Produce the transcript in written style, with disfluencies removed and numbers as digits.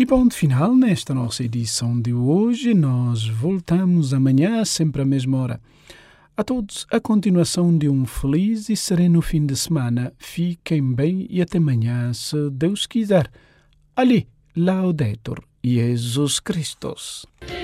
E ponto final nesta nossa edição de hoje. Nós voltamos amanhã, sempre à mesma hora. A todos, a continuação de um feliz e sereno fim de semana. Fiquem bem e até amanhã, se Deus quiser. Ali, Laudetur Jesus Christus.